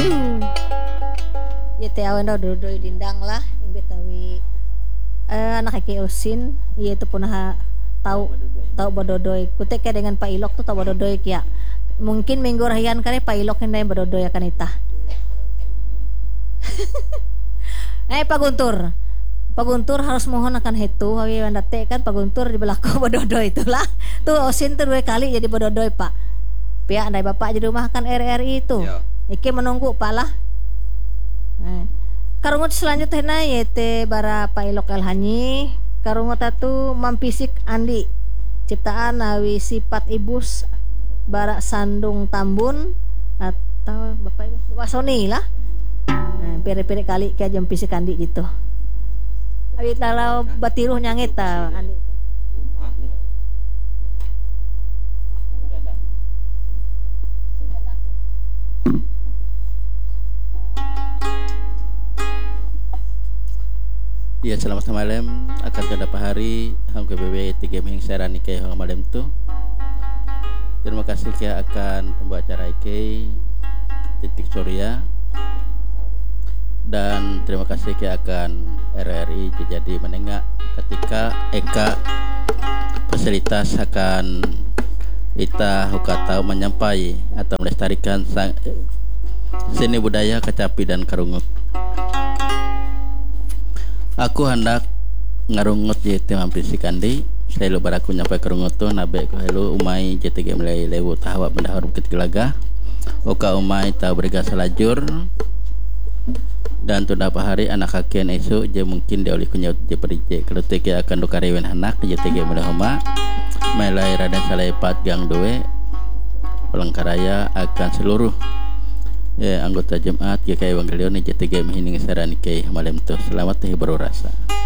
Ya teh awan dodoi dindang lah betawi anak kaki usin iya itu punah tahu bododoi kutek dengan Pak Ilok tuh tahu bododoi kia mungkin minggu rahian kare Pak Ilok yang bododoi akan itah. Pak Guntur harus mohon akan itu hawi mandate kan Pak Guntur di belakang bododoi itulah tuh usin tuh 2 kali jadi bododoi Pak pihak dari Bapak jadi rumah kan RRI itu iki menunggu Pak lah. Karungut selanjutnya na yete bara Pak Ilok Elhanyi karungut atu mampisik Andi ciptaan awi sifat ibus bara Sandung Tambun atau Bapak Sony lah pere-pere kali kayak jam pisik Andi gitu awi talau batiruh nyangit Andi itu. Ya selamat malam akan kedapa hari hang KBB 3 ming sarani kay hang malam tu. Terima kasih kia akan pembacara Ike Titik Surya dan terima kasih kia akan RRI jadi menengah ketika Eka fasilitas akan kita hukatau menyampai atau melestarikan seni budaya kecapi dan karungut. Aku hendak ngarungut jete mampisik Andi saya lu baraku nyampai kerungut tuh nabe ko helu umai jete ge mulai lewu tahawa bendahar bukit gelaga oka umai tau berga salajur dan tu dapat hari anak kakian esok je mungkin dia oleh kunyau je perije kalau teke akan dukarewen anak jete ge mulai homa melai radan salepat gang 2 Palangkaraya akan seluruh anggota jemaat GKI Evangelion JTG Mahining Sarani Kay malam tu selamat berorasa.